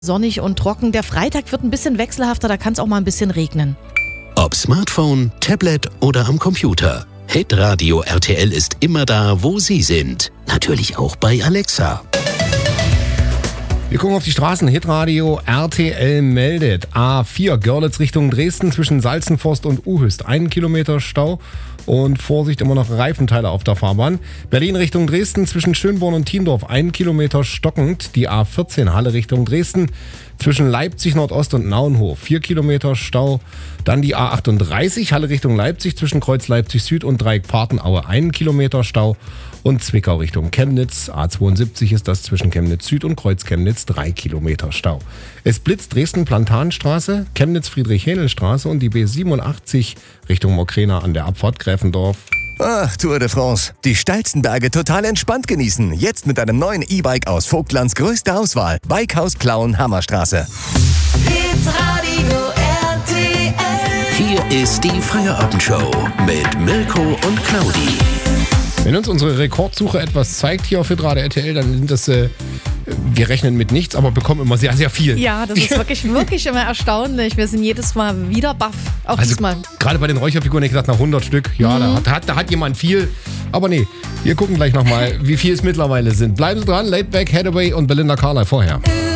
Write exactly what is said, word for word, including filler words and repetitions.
Sonnig und trocken. Der Freitag wird ein bisschen wechselhafter, da kann es auch mal ein bisschen regnen. Ob Smartphone, Tablet oder am Computer. Hitradio R T L ist immer da, wo Sie sind. Natürlich auch bei Alexa. Wir gucken auf die Straßen. Hitradio R T L meldet. A vier Görlitz Richtung Dresden zwischen Salzenforst und Uhüst. Einen Kilometer Stau und Vorsicht, immer noch Reifenteile auf der Fahrbahn. Berlin Richtung Dresden zwischen Schönborn und Thiendorf. Einen Kilometer stockend. Die A vierzehn Halle Richtung Dresden zwischen Leipzig Nordost und Naunhof. Vier Kilometer Stau. Dann die A achtunddreißig Halle Richtung Leipzig zwischen Kreuz Leipzig Süd und Dreieck Partenaue. Einen Kilometer Stau. Und Zwickau Richtung Chemnitz, A zweiundsiebzig ist das zwischen Chemnitz Süd und Kreuz Chemnitz, drei Kilometer Stau. Es blitzt Dresden Plantanstraße, Chemnitz Friedrich-Hähnel-Straße und die B siebenundachtzig Richtung Mokrena an der Abfahrt Gräfendorf. Ach, Tour de France. Die steilsten Berge total entspannt genießen. Jetzt mit einem neuen E-Bike aus Vogtlands größter Auswahl. Bikehaus Plauen, Hammerstraße. Hitradio R T L. Hier ist die Feierabendshow mit Mirko und Claudi. Wenn uns unsere Rekordsuche etwas zeigt hier auf Hitradio R T L, dann sind das, äh, wir rechnen mit nichts, aber bekommen immer sehr, sehr viel. Ja, das ist wirklich, wirklich immer erstaunlich. Wir sind jedes Mal wieder baff. Auch Also diesmal. gerade bei den Räucherfiguren, ich gedacht, nach hundert Stück, ja, Mhm. da, hat, da, hat, da hat jemand viel. Aber nee, wir gucken gleich nochmal, wie viel es mittlerweile sind. Bleiben Sie dran, Laidback, Hathaway und Belinda Carlisle vorher.